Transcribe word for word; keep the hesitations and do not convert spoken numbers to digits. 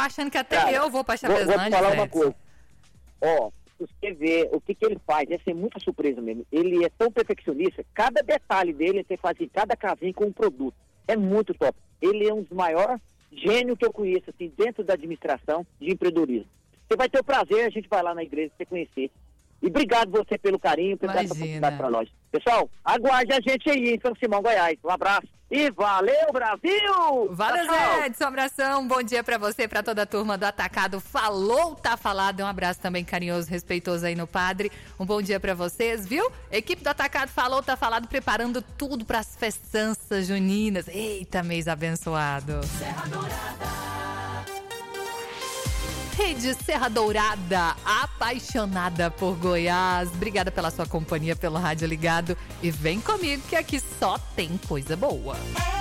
achando que até Cara, eu vou pra vou, vou te Chapeznantes, falar uma Edson. coisa. Ó, você vê o que, que ele faz, é ser muita surpresa mesmo. Ele é tão perfeccionista, cada detalhe dele é ter fazer cada casinha com um produto. É muito top. Ele é um dos maiores gênios que eu conheço, assim, dentro da administração de empreendedorismo. Você vai ter o prazer, a gente vai lá na igreja pra você conhecer. E obrigado você pelo carinho, por dar essa oportunidade pra nós. Pessoal, aguarde a gente aí em São Simão, Goiás. Um abraço. E valeu, Brasil! Valeu, Tchau, tchau. Zé Edson, um abração, bom dia pra você, pra toda a turma do Atacado. Falou, tá falado, um abraço também carinhoso, respeitoso aí no Padre. Um bom dia pra vocês, viu? Equipe do Atacado Falou, tá falado, preparando tudo pras festanças juninas. Eita, mês abençoado. Serra Dourada. Rede Serra Dourada, apaixonada por Goiás. Obrigada pela sua companhia, pelo rádio ligado. E vem comigo que aqui só tem coisa boa.